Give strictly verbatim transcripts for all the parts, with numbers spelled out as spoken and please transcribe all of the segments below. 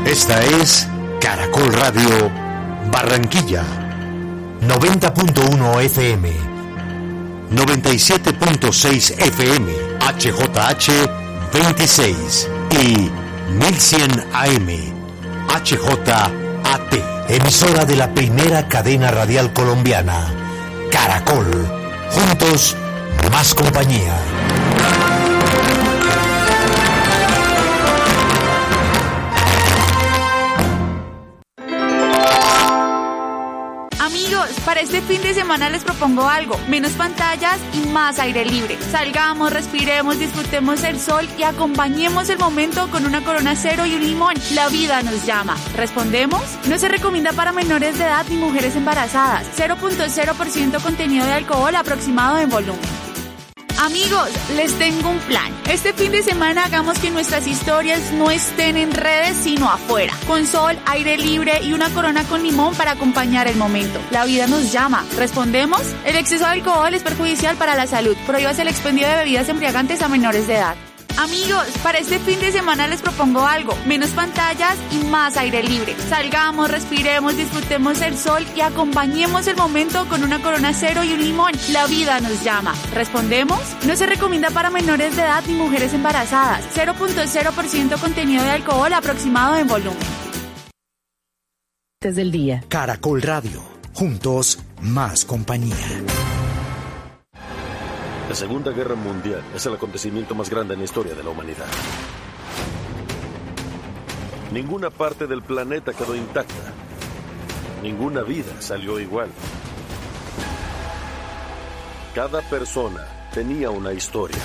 Esta es Caracol Radio Barranquilla, noventa punto uno F M, noventa y siete punto seis F M, H J H veintiséis y mil cien A M, H J A T, emisora de la primera cadena radial colombiana, Caracol, juntos más compañía. Amigos, para este fin de semana les propongo algo: menos pantallas y más aire libre. Salgamos, respiremos, disfrutemos el sol y acompañemos el momento con una Corona Cero y un limón. La vida nos llama. ¿Respondemos? No se recomienda para menores de edad ni mujeres embarazadas. cero punto cero por ciento contenido de alcohol aproximado en volumen. Amigos, les tengo un plan. Este fin de semana hagamos que nuestras historias no estén en redes, sino afuera. Con sol, aire libre y una Corona con limón para acompañar el momento. La vida nos llama. ¿Respondemos? El exceso de alcohol es perjudicial para la salud. Prohíbase el expendio de bebidas embriagantes a menores de edad. Amigos, para este fin de semana les propongo algo: menos pantallas y más aire libre. Salgamos, respiremos, disfrutemos el sol y acompañemos el momento con una Corona Cero y un limón. La vida nos llama. ¿Respondemos? No se recomienda para menores de edad ni mujeres embarazadas. cero punto cero por ciento contenido de alcohol aproximado en volumen. Desde el día. Caracol Radio, juntos más compañía. La Segunda Guerra Mundial es el acontecimiento más grande en la historia de la humanidad. Ninguna parte del planeta quedó intacta. Ninguna vida salió igual. Cada persona tenía una historia.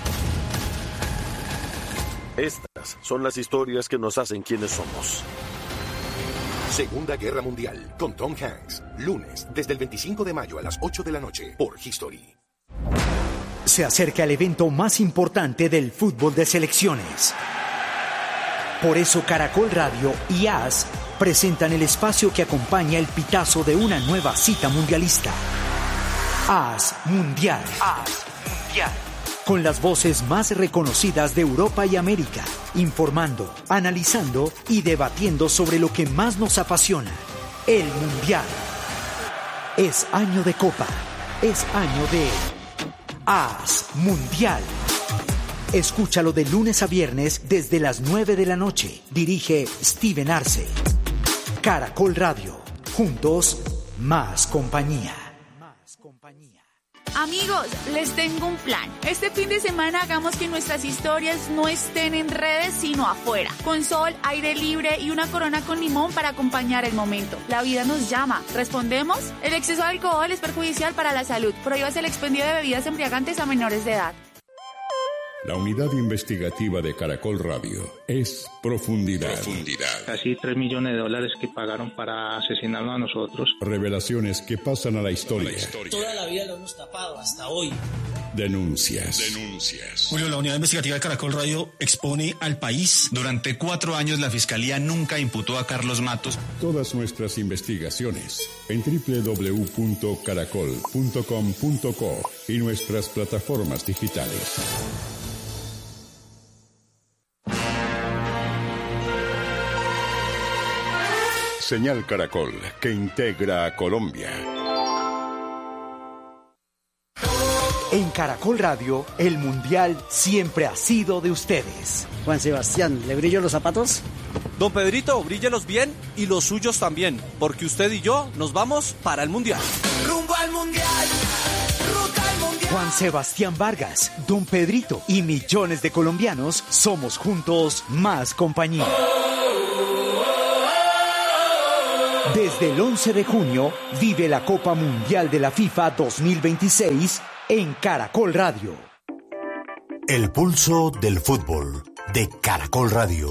Estas son las historias que nos hacen quienes somos. Segunda Guerra Mundial, con Tom Hanks. Lunes, desde el veinticinco de mayo a las ocho de la noche, por History. Se acerca el evento más importante del fútbol de selecciones. Por eso Caracol Radio y A S presentan el espacio que acompaña el pitazo de una nueva cita mundialista. A S Mundial. A S Mundial. Con las voces más reconocidas de Europa y América, informando, analizando y debatiendo sobre lo que más nos apasiona, el Mundial. Es año de Copa, es año de A S Mundial. Escúchalo de lunes a viernes desde las nueve de la noche. Dirige Steven Arce. Caracol Radio. Juntos, más compañía. Amigos, les tengo un plan. Este fin de semana hagamos que nuestras historias no estén en redes, sino afuera. Con sol, aire libre y una Corona con limón para acompañar el momento. La vida nos llama. ¿Respondemos? El exceso de alcohol es perjudicial para la salud. Prohíbase el expendio de bebidas embriagantes a menores de edad. La unidad investigativa de Caracol Radio es Profundidad. Profundidad. Casi tres millones de dólares que pagaron para asesinarnos a nosotros. Revelaciones que pasan a la historia. La historia. Toda la vida lo hemos tapado hasta hoy. Denuncias. Denuncias. Julio, la unidad investigativa de Caracol Radio expone al país. Durante cuatro años la Fiscalía nunca imputó a Carlos Matos. Todas nuestras investigaciones en doble u doble u doble u punto caracol punto com punto co y nuestras plataformas digitales. Señal Caracol, que integra a Colombia. En Caracol Radio, el Mundial siempre ha sido de ustedes. Juan Sebastián, ¿le brillo los zapatos? Don Pedrito, bríllelos bien y los suyos también, porque usted y yo nos vamos para el Mundial. Rumbo al Mundial, ruta al Mundial. Juan Sebastián Vargas, Don Pedrito y millones de colombianos somos juntos más compañía. Desde el once de junio, vive la Copa Mundial de la FIFA dos mil veintiséis en Caracol Radio. El pulso del fútbol de Caracol Radio.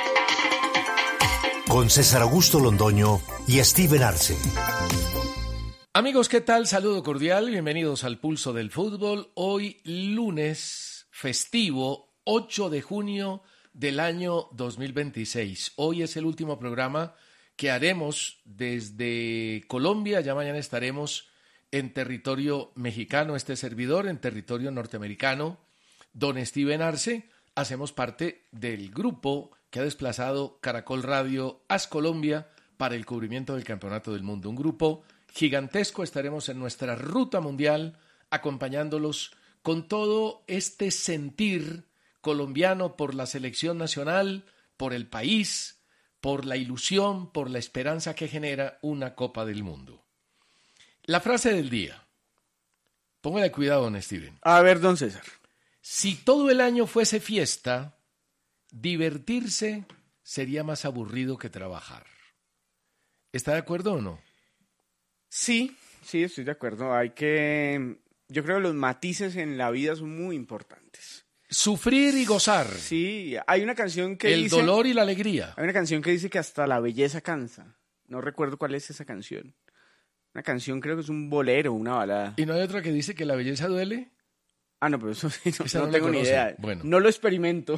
Con César Augusto Londoño y Steven Arce. Amigos, ¿qué tal? Saludo cordial, bienvenidos al Pulso del Fútbol. Hoy lunes festivo, ocho de junio del año dos mil veintiséis. Hoy es el último programa que haremos desde Colombia. Ya mañana estaremos en territorio mexicano, este servidor, en territorio norteamericano. Don Steven Arce, hacemos parte del grupo que ha desplazado Caracol Radio As Colombia para el cubrimiento del Campeonato del Mundo. Un grupo gigantesco, estaremos en nuestra ruta mundial acompañándolos con todo este sentir colombiano por la selección nacional, por el país, por la ilusión, por la esperanza que genera una Copa del Mundo. La frase del día. Póngale cuidado, don Steven. A ver, don César. Si todo el año fuese fiesta, divertirse sería más aburrido que trabajar. ¿Está de acuerdo o no? Sí, sí, estoy de acuerdo. Hay que... Yo creo que los matices en la vida son muy importantes. Sufrir y gozar. Sí, hay una canción que El dice... El dolor y la alegría. Hay una canción que dice que hasta la belleza cansa. No recuerdo cuál es esa canción. Una canción, creo que es un bolero, una balada. ¿Y no hay otra que dice que la belleza duele? Ah, no, pero eso sí, no, no no tengo ni idea. Bueno. No lo experimento.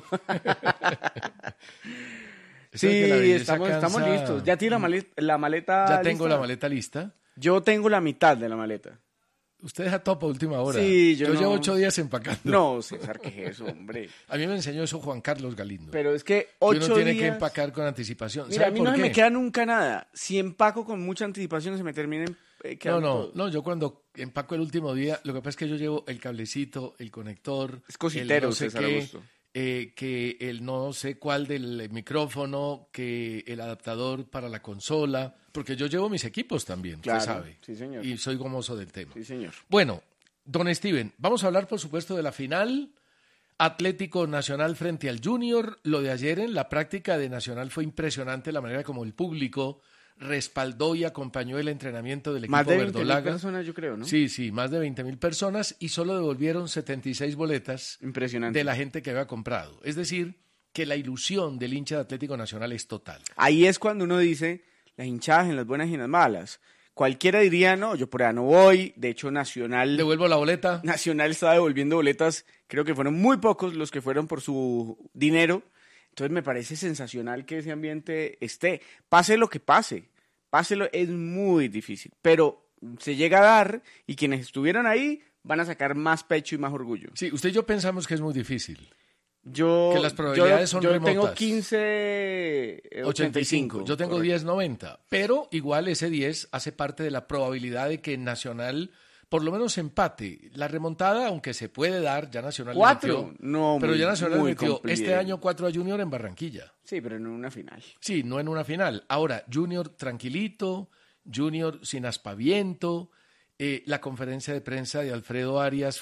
Sí, estamos, cansa... estamos listos. ¿Ya tiene la maleta, la maleta Ya tengo lista? la maleta lista. Yo tengo la mitad de la maleta. Usted deja todo para última hora. Sí, yo, yo no... llevo ocho días empacando. No, César, ¿qué es eso, hombre? A mí me enseñó eso Juan Carlos Galindo. Pero es que ocho días... uno tiene días... que empacar con anticipación. Mira, a mí por no qué? se me queda nunca nada. Si empaco con mucha anticipación se me termina eh, quedando No, no, todo. no, yo cuando empaco el último día, lo que pasa es que yo llevo el cablecito, el conector... Es cositero, el no sé César qué, Augusto. Eh, que el no sé cuál del micrófono, que el adaptador para la consola, porque yo llevo mis equipos también, claro, usted sabe. Sí, señor. Y soy gomoso del tema. Sí, señor. Bueno, don Steven, vamos a hablar por supuesto de la final, Atlético Nacional frente al Junior. Lo de ayer en la práctica de Nacional fue impresionante la manera como el público respaldó y acompañó el entrenamiento del equipo más de veinte verdolaga. mil personas, yo creo, ¿no? Sí, sí, más de veinte mil personas y solo devolvieron setenta y seis boletas Impresionante. de la gente que había comprado. Es decir, que la ilusión del hincha de Atlético Nacional es total. Ahí es cuando uno dice las hinchadas en las buenas y en las malas. Cualquiera diría, no, yo por allá no voy. De hecho, Nacional... ¿Devuelvo la boleta? Nacional estaba devolviendo boletas. Creo que fueron muy pocos los que fueron por su dinero. Entonces me parece sensacional que ese ambiente esté. Pase lo que pase. Páselo, es muy difícil. Pero se llega a dar y quienes estuvieron ahí van a sacar más pecho y más orgullo. Sí, usted y yo pensamos que es muy difícil. Yo, que las probabilidades yo, son yo remotas. tengo quince ochenta y cinco. Yo tengo diez noventa. Pero igual ese diez hace parte de la probabilidad de que Nacional por lo menos empate. La remontada, aunque se puede dar, ya Nacional ¿Cuatro? metió. No, pero muy, ya Nacional muy metió complicado. este año cuatro a Junior en Barranquilla. Sí, pero no en una final. Sí, no en una final. Ahora, Junior tranquilito, Junior sin aspaviento. Eh, la conferencia de prensa de Alfredo Arias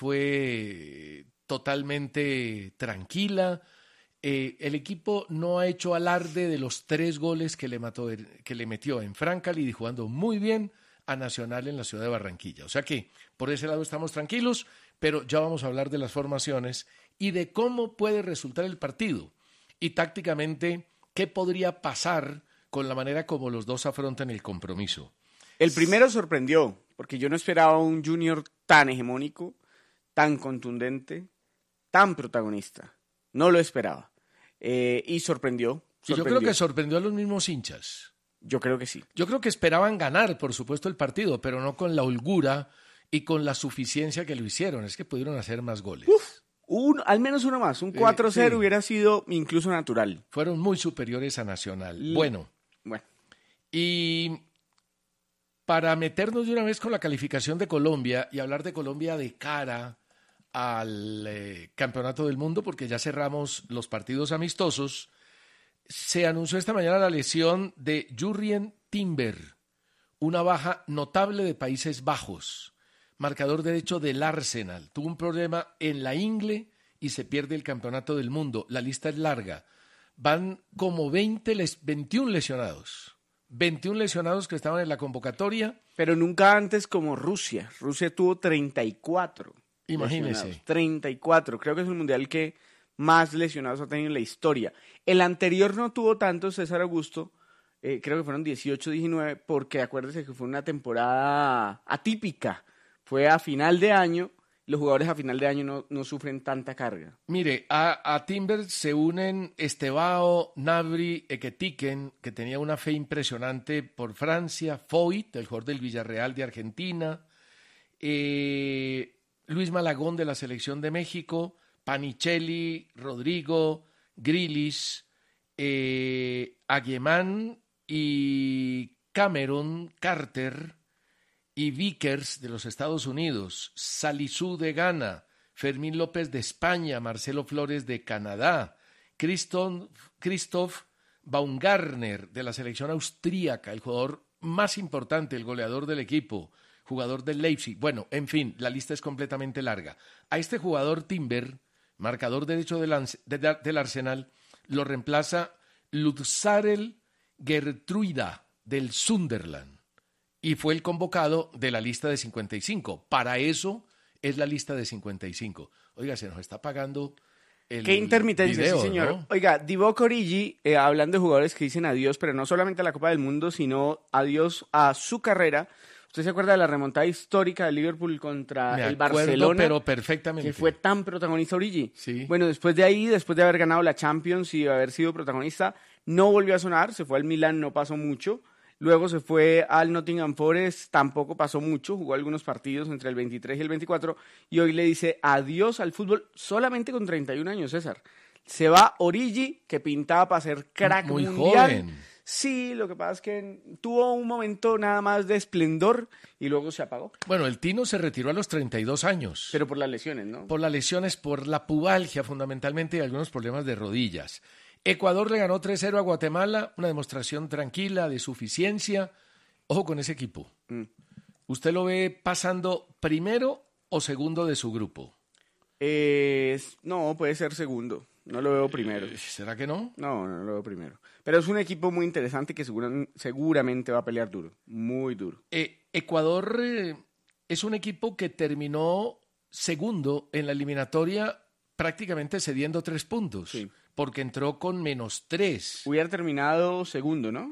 fue totalmente tranquila. Eh, el equipo no ha hecho alarde de los tres goles que le, mató, que le metió en Francali, jugando muy bien a Nacional en la ciudad de Barranquilla. O sea que por ese lado estamos tranquilos, pero ya vamos a hablar de las formaciones y de cómo puede resultar el partido y tácticamente qué podría pasar con la manera como los dos afrontan el compromiso. El primero sorprendió, porque yo no esperaba un Junior tan hegemónico, tan contundente, tan protagonista. No lo esperaba. Eh, y sorprendió, sorprendió. Y yo creo que sorprendió a los mismos hinchas. Yo creo que sí. Yo creo que esperaban ganar, por supuesto, el partido, pero no con la holgura y con la suficiencia que lo hicieron. Es que pudieron hacer más goles. Uf, un, al menos uno más. Un cuatro cero eh, sí. Hubiera sido incluso natural. Fueron muy superiores a Nacional. L- bueno. Bueno. Y para meternos de una vez con la calificación de Colombia y hablar de Colombia de cara al eh, Campeonato del Mundo, porque ya cerramos los partidos amistosos, se anunció esta mañana la lesión de Jurrien Timber, una baja notable de Países Bajos, marcador derecho del Arsenal. Tuvo un problema en la ingle y se pierde el Campeonato del Mundo. La lista es larga. Van como veinte, veintiún lesionados. veintiún lesionados que estaban en la convocatoria. Pero nunca antes como Rusia. Rusia tuvo treinta y cuatro. Imagínese. treinta y cuatro. Creo que es el mundial que más lesionados ha tenido en la historia. El anterior no tuvo tantos, César Augusto, eh, creo que fueron dieciocho, diecinueve, porque acuérdese que fue una temporada atípica. Fue a final de año, los jugadores a final de año no, no sufren tanta carga. Mire, a, a Timber se unen Estevao, Nabri, Eketiken, que tenía una fe impresionante por Francia, Foyt, el jugador del Villarreal de Argentina, eh, Luis Malagón de la Selección de México, Panicelli, Rodrigo, Grealish, eh, Aguemán y Cameron Carter y Vickers de los Estados Unidos, Salisu de Ghana, Fermín López de España, Marcelo Flores de Canadá, Christoph, Christoph Baumgartner de la selección austríaca, el jugador más importante, el goleador del equipo, jugador del Leipzig. Bueno, en fin, la lista es completamente larga. A este jugador Timber, marcador derecho del, de, del Arsenal, lo reemplaza Lutzarel Gertruida del Sunderland y fue el convocado de la lista de cincuenta y cinco. Para eso es la lista de cincuenta y cinco. Oiga, se nos está pagando el Qué intermitencia, video, sí, señor. ¿no? Oiga, Divock Origi, eh, hablando de jugadores que dicen adiós, pero no solamente a la Copa del Mundo, sino adiós a su carrera. ¿Usted se acuerda de la remontada histórica del Liverpool contra Me el acuerdo, Barcelona? pero perfectamente. Que fue tan protagonista Origi. Sí. Bueno, después de ahí, después de haber ganado la Champions y haber sido protagonista, no volvió a sonar, se fue al Milan, no pasó mucho. Luego se fue al Nottingham Forest, tampoco pasó mucho, jugó algunos partidos entre el veintitrés y el veinticuatro, y hoy le dice adiós al fútbol solamente con treinta y un años, César. Se va Origi, que pintaba para ser crack Muy mundial. joven. Sí, lo que pasa es que tuvo un momento nada más de esplendor y luego se apagó. Bueno, el Tino se retiró a los treinta y dos años. Pero por las lesiones, ¿no? Por las lesiones, por la pubalgia fundamentalmente y algunos problemas de rodillas. Ecuador le ganó tres cero a Guatemala, una demostración tranquila de suficiencia. Ojo con ese equipo. Mm. ¿Usted lo ve pasando primero o segundo de su grupo? Eh, no, puede ser segundo. No lo veo primero. ¿Será que no? No, no lo veo primero. Pero es un equipo muy interesante que segura, seguramente va a pelear duro. Muy duro. Eh, Ecuador eh, es un equipo que terminó segundo en la eliminatoria prácticamente cediendo tres puntos. Sí. Porque entró con menos tres. Hubiera terminado segundo, ¿no?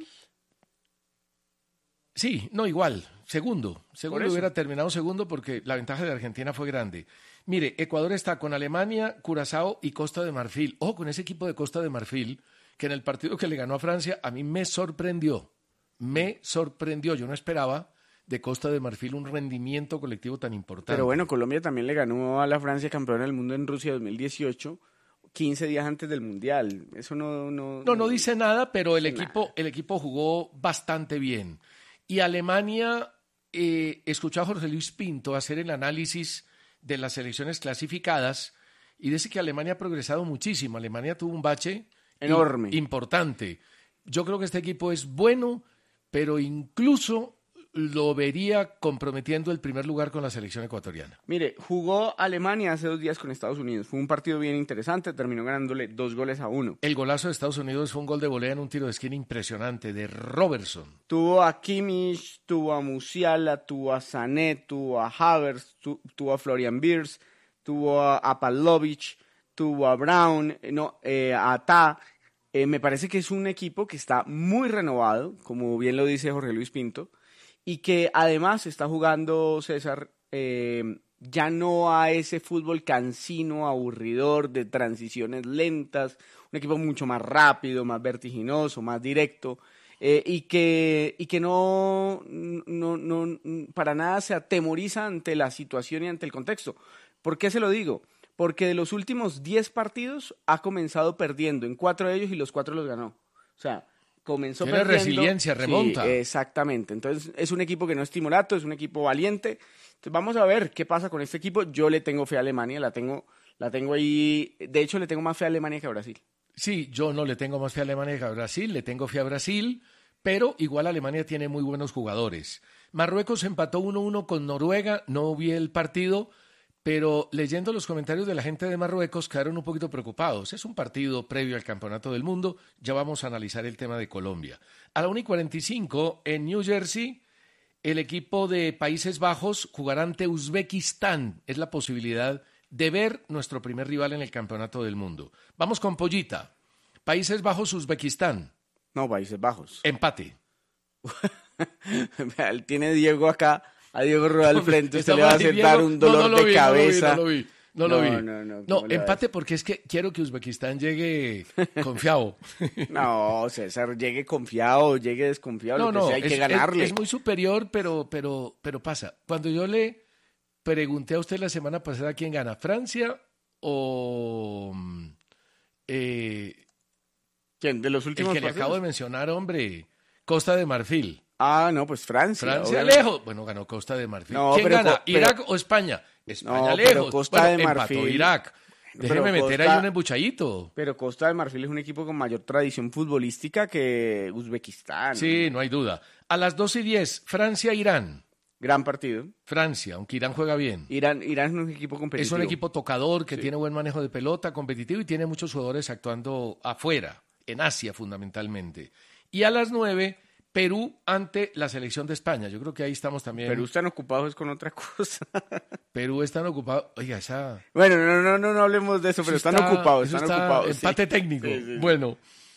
Sí, no, igual, segundo. Segundo eso. hubiera terminado segundo porque la ventaja de Argentina fue grande. Mire, Ecuador está con Alemania, Curazao y Costa de Marfil. Ojo con ese equipo de Costa de Marfil, que en el partido que le ganó a Francia a mí me sorprendió. Me sorprendió. Yo no esperaba de Costa de Marfil un rendimiento colectivo tan importante. Pero bueno, Colombia también le ganó a la Francia campeona del mundo en Rusia dos mil dieciocho, quince días antes del Mundial. Eso no... No, No, no dice nada, pero el nada. equipo, el equipo jugó bastante bien. Y Alemania, eh, escuchó a Jorge Luis Pinto hacer el análisis de las selecciones clasificadas y dice que Alemania ha progresado muchísimo. Alemania tuvo un bache enorme, i- importante. Yo creo que este equipo es bueno, pero incluso lo vería comprometiendo el primer lugar con la selección ecuatoriana. Mire, jugó Alemania hace dos días con Estados Unidos. Fue un partido bien interesante, terminó ganándole dos goles a uno. El golazo de Estados Unidos fue un gol de volea en un tiro de esquina impresionante de Robertson. Tuvo a Kimmich, tuvo a Musiala, tuvo a Sané, tuvo a Havertz, tu, tuvo a Florian Wirtz, tuvo a, a Pavlovic, tuvo a Brown, eh, no, eh, a Ta. Eh, me parece que es un equipo que está muy renovado, como bien lo dice Jorge Luis Pinto, y que además está jugando, César, eh, ya no a ese fútbol cansino, aburridor, de transiciones lentas, un equipo mucho más rápido, más vertiginoso, más directo, eh, y que, y que no, no, no, para nada se atemoriza ante la situación y ante el contexto. ¿Por qué se lo digo? Porque de los últimos diez partidos ha comenzado perdiendo en cuatro de ellos y los cuatro los ganó. O sea, comenzó Tiene perdiendo. resiliencia, remonta. Sí, exactamente. Entonces, es un equipo que no es timorato, es un equipo valiente. Entonces, vamos a ver qué pasa con este equipo. Yo le tengo fe a Alemania, la tengo, la tengo ahí. De hecho, le tengo más fe a Alemania que a Brasil. Sí, yo no le tengo más fe a Alemania que a Brasil, le tengo fe a Brasil, pero igual Alemania tiene muy buenos jugadores. Marruecos empató uno uno con Noruega, no vi el partido, pero leyendo los comentarios de la gente de Marruecos quedaron un poquito preocupados. Es un partido previo al Campeonato del Mundo, ya vamos a analizar el tema de Colombia. A la una y cuarenta y cinco, en New Jersey, el equipo de Países Bajos jugará ante Uzbekistán. Es la posibilidad de ver nuestro primer rival en el Campeonato del Mundo. Vamos con Pollita. Países Bajos, Uzbekistán. No, Países Bajos. Empate. Tiene Diego acá, a Diego Rueda al frente, usted Está le va a mal, hacer Diego. dar un dolor no, no lo de vi, cabeza. No lo vi, no lo vi. No, lo vi. No, no, No, ¿cómo le va a empate porque es que quiero que Uzbekistán llegue confiado. No, César, llegue confiado, llegue desconfiado, No, lo que no, sea, hay es, que ganarle. es, es muy superior, pero, pero, pero pasa. Cuando yo le pregunté a usted la semana pasada quién gana, Francia o, eh, ¿Quién? ¿De los últimos El que partidos? le acabo de mencionar, hombre. Costa de Marfil. Ah, no, pues Francia. Francia obviamente. lejos. Bueno, ganó Costa de Marfil. No, ¿Quién pero gana? co- pero- ¿Irak o España? España No, pero lejos. Costa Bueno, de empató Marfil- Irak. Déjeme Pero meter Costa- ahí un embuchadito. Pero Costa de Marfil es un equipo con mayor tradición futbolística que Uzbekistán. Sí, no hay duda. A las dos y diez, Francia-Irán. Gran partido. Francia, aunque Irán juega bien. Irán, Irán es un equipo competitivo. Es un equipo tocador que Sí. tiene buen manejo de pelota, competitivo y tiene muchos jugadores actuando afuera, en Asia fundamentalmente. Y a las nueve, Perú ante la selección de España. Yo creo que ahí estamos también. Perú están ocupados con otra cosa. Perú están ocupados. Oiga, esa. Bueno, no, no, no, no hablemos de eso, pero Eso están está- ocupados, eso están está ocupados. sí. Empate técnico. Sí, sí, sí. Bueno,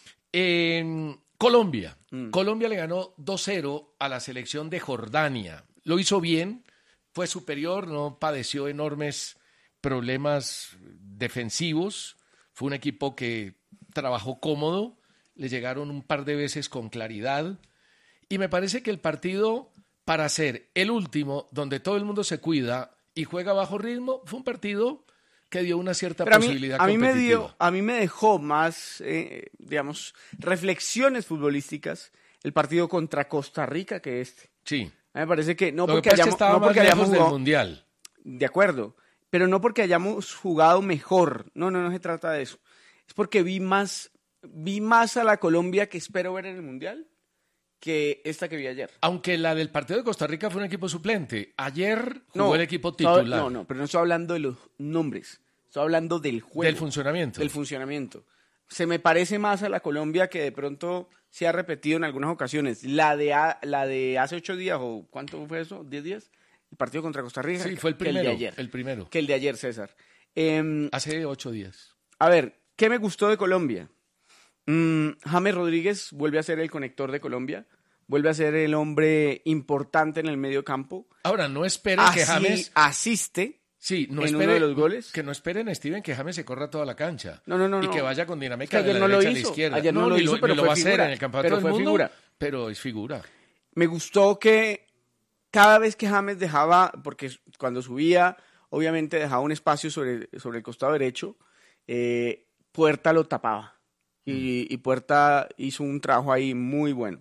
en Colombia. Mm. Colombia le ganó dos cero a la selección de Jordania. Lo hizo bien, fue superior, no padeció enormes problemas defensivos. Fue un equipo que trabajó cómodo, le llegaron un par de veces con claridad. Y me parece que el partido, para ser el último, donde todo el mundo se cuida y juega bajo ritmo, fue un partido que dio una cierta Pero a mí, posibilidad a mí me competitiva. dio, a mí me dejó más, eh, digamos, reflexiones futbolísticas el partido contra Costa Rica que este. Sí. A mí me parece que no Lo porque que pasa es que hayamos, estaba no más porque lejos hayamos del jugado, Mundial. de acuerdo, pero no porque hayamos jugado mejor. No, no, no se trata de eso. Es porque vi más, vi más a la Colombia que espero ver en el Mundial que esta que vi ayer. Aunque la del partido de Costa Rica fue un equipo suplente. Ayer jugó No, el equipo estoy- titular. No, no, pero no estoy hablando de los nombres. Estoy hablando del juego. Del funcionamiento. Del funcionamiento. Se me parece más a la Colombia que de pronto se ha repetido en algunas ocasiones. La de, a- la de hace ocho días, o ¿cuánto fue eso? ¿Diez días? El partido contra Costa Rica. Sí, fue el que primero. de ayer. El primero. Que el de ayer, César. Em, Hace ocho días. a ver, ¿qué me gustó de Colombia? Mm, James Rodríguez vuelve a ser el conector de Colombia. Vuelve a ser el hombre importante en el medio campo. Ahora, no esperen que Así- James... asiste Sí, no en espere, uno de los goles. Que no esperen, Steven, que James se corra toda la cancha. No, no, no, Y no. que vaya con dinámica Es que de ayer la no lo derecha a la hizo. izquierda. Ayer no lo ni hizo, ni pero lo fue va a hacer figura. en el campeonato Pero del fue mundo, figura. pero es figura. Me gustó que cada vez que James dejaba, porque cuando subía, obviamente dejaba un espacio sobre, sobre el costado derecho, eh, Puerta lo tapaba. Y, y Puerta hizo un trabajo ahí muy bueno.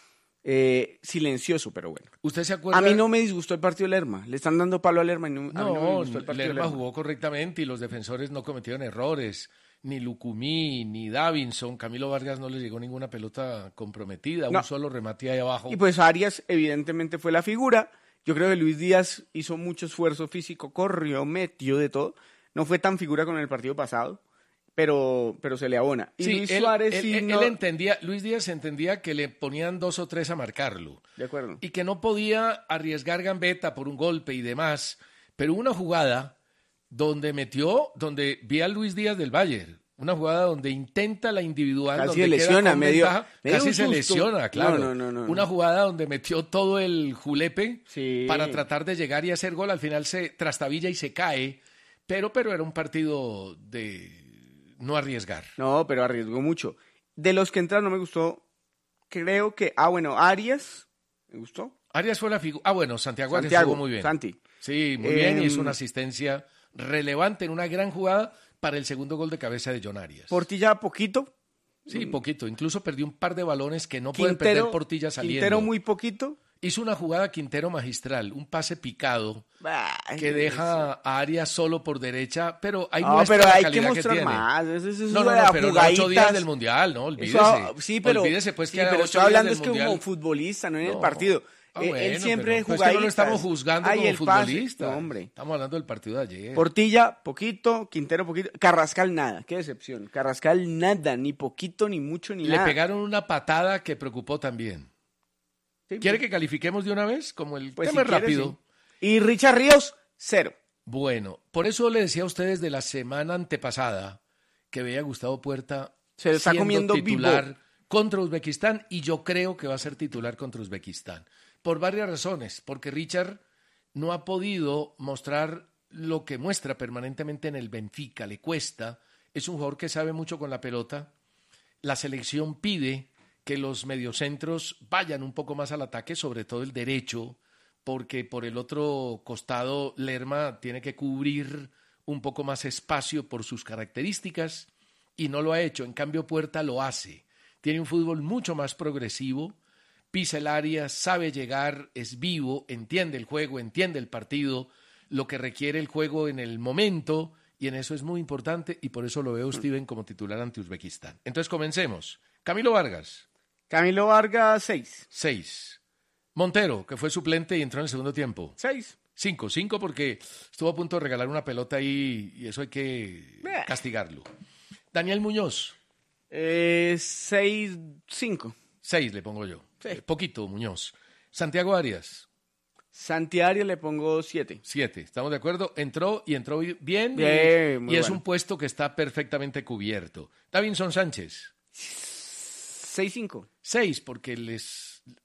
Eh, silencioso, pero bueno. ¿Usted se acuerda? A mí no me disgustó el partido de Lerma. Le están dando palo a Lerma y no, a mí no me No, gustó el partido de Lerma Lerma. jugó correctamente y los defensores no cometieron errores. Ni Lucumí, ni Davinson. Camilo Vargas no le llegó ninguna pelota comprometida. No. Un solo remate ahí abajo. Y pues Arias evidentemente fue la figura. Yo creo que Luis Díaz hizo mucho esfuerzo físico, corrió, metió de todo. No fue tan figura con el partido pasado, pero, pero se le abona. Y Sí, Luis él, Suárez él- sí él no... entendía, Luis Díaz entendía que le ponían dos o tres a marcarlo. De acuerdo. Y que no podía arriesgar gambeta por un golpe y demás. Pero una jugada donde metió, donde vi a Luis Díaz del Bayern. Una jugada donde intenta la individual, Casi donde se queda lesiona, con medio- ventaja, medio casi un se susto. lesiona, claro. No, no, no, no, Una no. jugada donde metió todo el julepe Sí. para tratar de llegar y hacer gol. Al final se trastabilla y se cae. Pero, pero era un partido de no arriesgar. No, pero arriesgó mucho. De los que entraron no me gustó. Creo que... Ah, bueno, Arias. ¿Me gustó? Arias fue la figura. Ah, bueno, Santiago Arias Santiago, jugó muy bien. Santi. Sí, muy bien. Y Em, hizo una asistencia relevante en una gran jugada para el segundo gol de cabeza de John Arias. Portilla poquito. Sí, poquito. Incluso perdió un par de balones que no pueden Quintero, perder Portilla saliendo. Quintero muy poquito. Hizo una jugada Quintero magistral, un pase picado Bah, que deja a Arias solo por derecha, pero hay No, muestra pero la hay que calidad mostrar tiene. más. Eso, eso es No, lo no, de no, las pero en ocho días jugaditas. del Mundial, ¿no? Olvídese. Eso, sí, pero, Olvídese, pues, sí, que a pero ocho estoy hablando días es del que como Mundial. futbolista, no en el No. partido. Ah, Eh, bueno, él siempre pero, pues, jugaditas. que no lo estamos juzgando Ay, como el pase. futbolista. No, hombre. Estamos hablando del partido de ayer. Portilla, poquito. Quintero, poquito. Carrascal, nada. Qué decepción. Carrascal, nada. Ni poquito, ni mucho, ni Le nada. pegaron una patada que preocupó también. Sí, ¿Quiere pues, que califiquemos de una vez? Como el pues, tema si es quiere, rápido. sí. Y Richard Ríos, cero. Bueno, por eso le decía a ustedes de la semana antepasada que veía a Gustavo Puerta Se está siendo comiendo titular vivo. contra Uzbekistán y yo creo que va a ser titular contra Uzbekistán. Por varias razones, porque Richard no ha podido mostrar lo que muestra permanentemente en el Benfica, le cuesta, es un jugador que sabe mucho con la pelota, la selección pide que los mediocentros vayan un poco más al ataque, sobre todo el derecho, porque por el otro costado Lerma tiene que cubrir un poco más espacio por sus características y no lo ha hecho. En cambio, Puerta lo hace. tiene un fútbol mucho más progresivo, pisa el área, sabe llegar, es vivo, entiende el juego, entiende el partido, lo que requiere el juego en el momento, y en eso es muy importante, y por eso lo veo Steven como titular ante Uzbekistán. Entonces comencemos. Camilo Vargas. Camilo Vargas, seis. Seis. Montero, que fue suplente y entró en el segundo tiempo. Seis. Cinco, cinco porque estuvo a punto de regalar una pelota ahí y eso hay que castigarlo. Daniel Muñoz. Eh, seis, cinco. Seis le pongo yo. Sí. Eh, poquito, Muñoz. Santiago Arias. Santiago le pongo siete. Siete, ¿estamos de acuerdo? Entró y entró bien. Bien, y muy es bueno. un puesto que está perfectamente cubierto. Davinson Sánchez. Seis, cinco. Seis, porque les...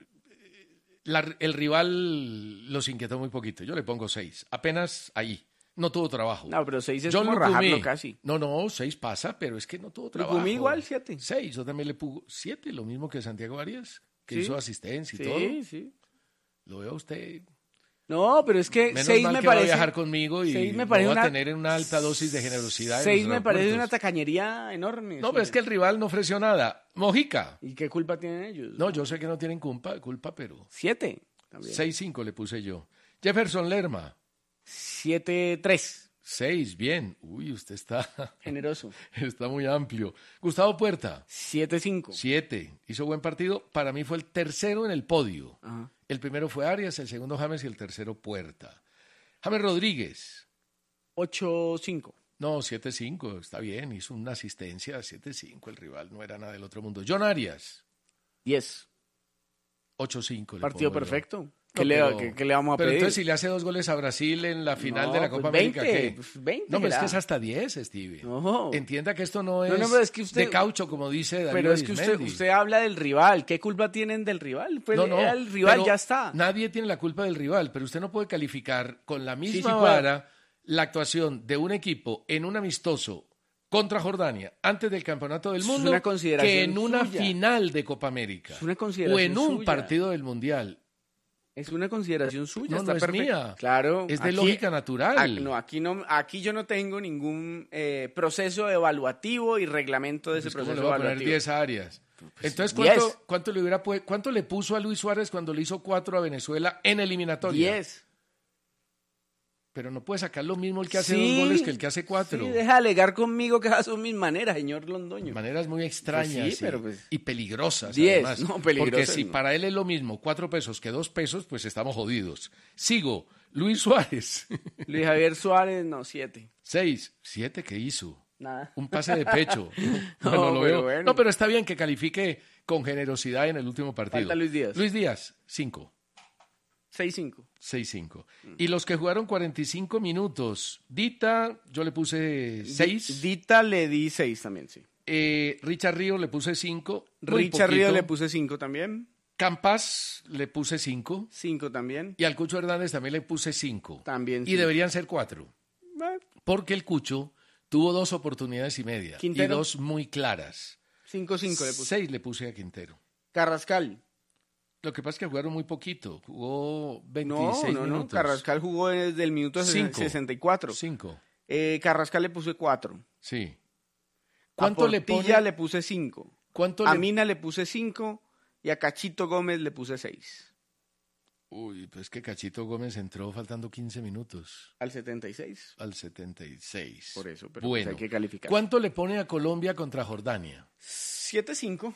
La, el rival los inquietó muy poquito. Yo le pongo seis. Apenas ahí. No tuvo trabajo. No, pero seis es John como Lucumí. rajarlo casi. No, no, seis pasa, pero es que no tuvo trabajo. Lucumí igual, siete. Seis, yo también le pongo siete, lo mismo que Santiago Arias, que Sí. hizo asistencia y Sí, todo. sí. Lo veo a usted. No, pero es que Menos seis mal me que parece... va a viajar conmigo y seis me no parece va a una- tener una alta dosis de generosidad. en Seis los me parece aeropuertos. una tacañería enorme. No, pero es que el rival no ofreció nada. Mojica. ¿Y qué culpa tienen ellos? No, yo sé que no tienen culpa, culpa pero... Siete. También. seis cinco le puse yo. Jefferson Lerma. Siete, tres. seis, bien. Uy, usted está... Generoso. Está muy amplio. Gustavo Puerta. Siete, cinco. siete. Hizo buen partido. Para mí fue el tercero en el podio. Ajá. El primero fue Arias, el segundo James y el tercero Puerta. James Rodríguez. Ocho, cinco. No, siete cinco, está bien. Hizo una asistencia, siete cinco. El rival no era nada del otro mundo. John Arias. Diez. ocho cinco. Partido pongo yo. perfecto. ¿Qué, No, le, pero- qué- qué le vamos a pero pedir? entonces si le hace dos goles a Brasil en la final No, de la pues Copa veinte, América, ¿qué? pues veinte No, pero es será. que es hasta diez, Stevie. No. Entienda que esto no es, No, no, pero es que usted- de caucho, como dice David Pero es que usted, Arismendi. usted habla del rival. ¿Qué culpa tienen del rival? Pues No, no, era el rival, pero ya está. Nadie tiene la culpa del rival, pero usted no puede calificar con la misma sí puede. vara la actuación de un equipo en un amistoso contra Jordania antes del Campeonato del Es Mundo una consideración que en una suya. final de Copa América Es una o consideración en un suya. partido del Mundial. Es una consideración suya. No, está no es perfecto. mía. Claro. Es de aquí- lógica natural. ah, no, aquí no, aquí yo no tengo ningún eh, proceso evaluativo y reglamento de ese Pues, ¿cómo proceso le voy a poner evaluativo. diez áreas? Pues, Entonces, diez. ¿cuánto, cuánto le hubiera pu- cuánto le puso a Luis Suárez cuando le hizo cuatro a Venezuela en eliminatoria? Diez. Pero no puede sacar lo mismo el que hace Sí, dos goles que el que hace cuatro. Sí, deja de alegar conmigo que esas son mis maneras, señor Londoño. Maneras muy extrañas Pues sí, y, pero pues- y peligrosas. Diez, además. no, peligrosas Porque si no. para él es lo mismo cuatro pesos que dos pesos, pues estamos jodidos. Sigo. Luis Suárez. Luis Javier Suárez, no, siete. Seis. Siete, ¿qué hizo? Nada. Un pase de pecho. No, No, lo pero veo. bueno. No, pero está bien que califique con generosidad en el último partido. Falta Luis Díaz. Luis Díaz, cinco. Seis, cinco. seis cinco. Y los que jugaron cuarenta y cinco minutos. Dita, yo le puse seis. Dita le di seis también, sí. Eh, Richard Río le puse cinco. Richard Río le puse cinco también. Campas le puse cinco. Cinco también. Y al Cucho Hernández también le puse cinco. También Y sí. deberían ser cuatro. Eh, Porque el Cucho tuvo dos oportunidades y media. Quintero. Y dos muy claras. Cinco, cinco le puse. Seis le puse a Quintero. Carrascal. Lo que pasa es que jugaron muy poquito. Jugó No, veintiséis no, no. minutos. Carrascal jugó desde el minuto Cinco. sesenta y cuatro. Cinco. Eh, Carrascal le puse cuatro. Sí. ¿Cuánto ¿Cuánto le Portilla pone? le puse cinco. ¿Cuánto A le... Mina le puse cinco y a Cachito Gómez le puse seis. Uy, pues que Cachito Gómez entró faltando quince minutos. Al setenta y seis. Al setenta y seis. Por eso, pero bueno, pues hay que calificar. ¿cuánto le pone a Colombia contra Jordania? siete cinco.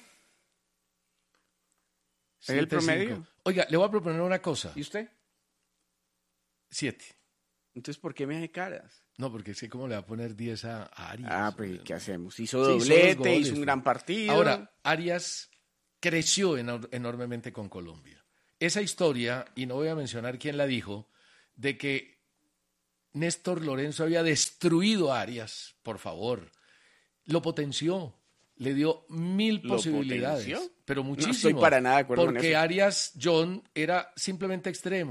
¿Es el Siete, promedio? cinco. Oiga, le voy a proponer una cosa. ¿Y usted? Siete. Entonces, ¿por qué me hace caras? No, porque sé cómo le va a poner diez a a Arias. Ah, pues, ¿qué hacemos? Hizo Sí, hizo doblete, dos goles, hizo un pues. gran partido. Ahora, Arias creció enor- enormemente con Colombia. Esa historia, y no voy a mencionar quién la dijo, de que Néstor Lorenzo había destruido a Arias, por favor, lo potenció, le dio mil ¿Lo posibilidades, potenció? pero No muchísimo. estoy para nada de acuerdo con porque eso. Arias John era simplemente extremo.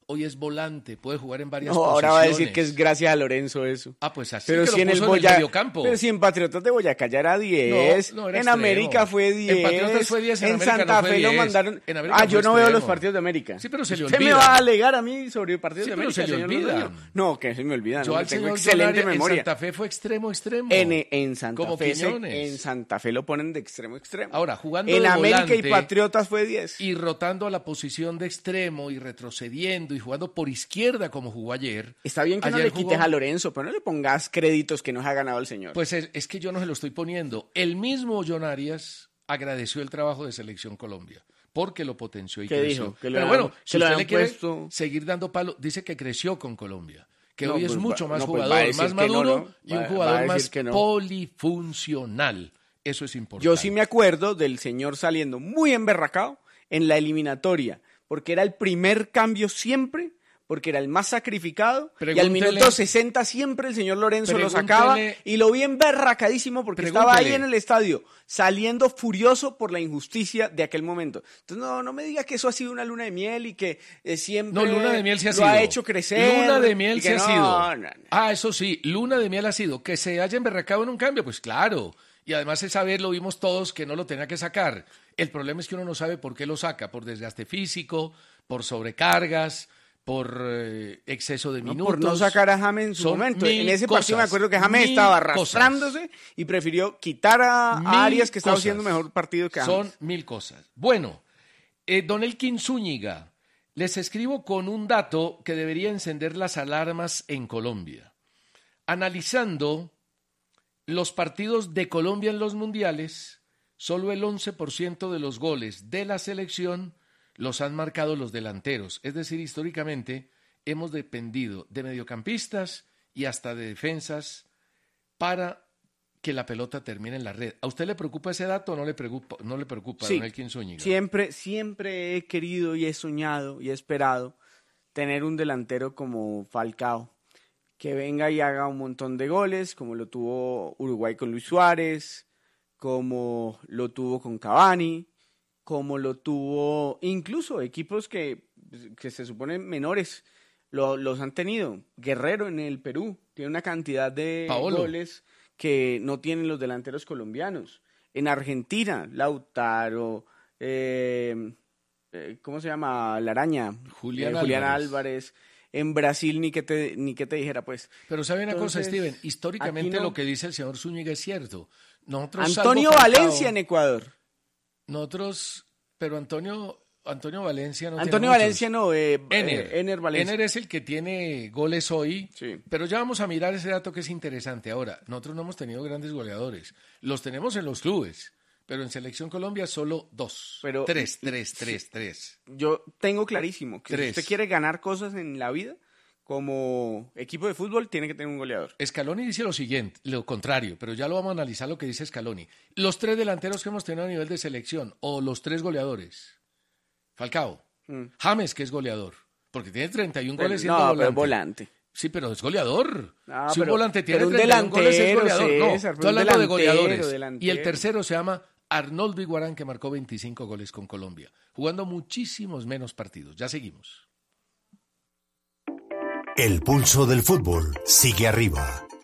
hoy es volante, puede jugar en varias no, posiciones. Ahora va a decir que es gracias a Lorenzo eso. Ah, pues así pero que si lo en el puso Boya... en el mediocampo. Pero si en Patriotas de Boyacá ya era diez, no, no era en extremo. América fue diez, en Patriotas fue diez, en, en América Santa no fue Fe diez. lo mandaron... En América ah, yo no extremo. veo los partidos de América. Sí, pero se le ¿Usted olvida. me va a alegar a mí sobre partidos sí, de pero América? se le olvida. No, que se me olvida. Yo no, al tengo señor excelente Solari, memoria. En Santa Fe fue extremo, extremo. En, en Santa como Fe se, Quiñones. en Santa Fe lo ponen de extremo a extremo. Ahora, jugando en de América volante, y Patriotas fue diez. Y rotando a la posición de extremo y retrocediendo y jugando por izquierda como jugó ayer. Está bien que ayer no le jugó... quites a Lorenzo, pero no le pongas créditos que nos ha ganado el señor. Pues es, es que yo no se lo estoy poniendo. El mismo John Arias agradeció el trabajo de Selección Colombia porque lo potenció y ¿Qué creció. dijo? Que pero lo bueno, han, si lo usted le quiere puesto... seguir dando palo, dice que creció con Colombia. Que no, hoy pues es mucho va, más no, pues jugador, más maduro no, ¿no? y un va, jugador va más no. polifuncional. Eso es importante. Yo sí me acuerdo del señor saliendo muy emberracado en la eliminatoria, porque era el primer cambio siempre, porque era el más sacrificado, pregúntele, y al minuto sesenta siempre el señor Lorenzo lo sacaba, y lo vi emberracadísimo porque estaba ahí en el estadio, saliendo furioso por la injusticia de aquel momento. Entonces, no, no me diga que eso ha sido una luna de miel y que eh, siempre no, luna de miel sí ha lo sido. ha hecho crecer. Luna de miel sí no, ha sido. No, no. Ah, eso sí, luna de miel ha sido. Que se haya emberracado en un cambio, pues claro. Y además esa vez lo vimos todos que no lo tenía que sacar. El problema es que uno no sabe por qué lo saca, por desgaste físico, por sobrecargas, por eh, exceso de minutos. No, por no sacar a James en su Son momento. En ese cosas, partido me acuerdo que James estaba arrastrándose cosas. Y prefirió quitar a, a Arias, que estaba cosas. haciendo mejor partido que James. Son mil cosas. Bueno, eh, don Elkin Zúñiga, les escribo con un dato que debería encender las alarmas en Colombia. Analizando los partidos de Colombia en los mundiales, solo el once por ciento de los goles de la selección los han marcado los delanteros. Es decir, históricamente hemos dependido de mediocampistas y hasta de defensas para que la pelota termine en la red. ¿A usted le preocupa ese dato o no le preocupa, no le preocupa, sí, don Elkin Zúñiga? Siempre, siempre he querido y he soñado y he esperado tener un delantero como Falcao, que venga y haga un montón de goles, como lo tuvo Uruguay con Luis Suárez, como lo tuvo con Cavani, como lo tuvo incluso equipos que, que se suponen menores, lo, los han tenido. Guerrero en el Perú tiene una cantidad de Paolo. goles que no tienen los delanteros colombianos. En Argentina, Lautaro, eh, eh, ¿cómo se llama? La Araña, Julián, eh, Julián Álvarez. Álvarez. En Brasil ni que te ni que te dijera, pues. Pero sabe una Entonces, cosa, Steven, históricamente no... lo que dice el señor Zúñiga es cierto. Nosotros, Antonio Falcao, Valencia en Ecuador. Nosotros, pero Antonio Antonio Valencia no Antonio tiene Valencia muchos. no, eh, Ener. eh, Ener Valencia. Ener es el que tiene goles hoy, sí. Pero ya vamos a mirar ese dato que es interesante. Ahora, nosotros no hemos tenido grandes goleadores. Los tenemos en los clubes. Pero en Selección Colombia solo dos. Pero, tres, tres, tres, sí, tres. Yo tengo clarísimo que tres. Si usted quiere ganar cosas en la vida, como equipo de fútbol, tiene que tener un goleador. Scaloni dice lo siguiente, lo contrario, pero ya lo vamos a analizar lo que dice Scaloni. Los tres delanteros que hemos tenido a nivel de selección, o los tres goleadores. Falcao, mm. James, que es goleador, porque tiene treinta y uno pero, goles siendo no, volante. pero volante. Sí, pero es goleador. No, si pero, un volante tiene un treinta y uno goles, es goleador. No, César, estoy hablando de goleadores. Delantero. Y el tercero se llama Arnoldo Iguarán, que marcó veinticinco goles con Colombia, jugando muchísimos menos partidos. Ya seguimos. El pulso del fútbol sigue arriba.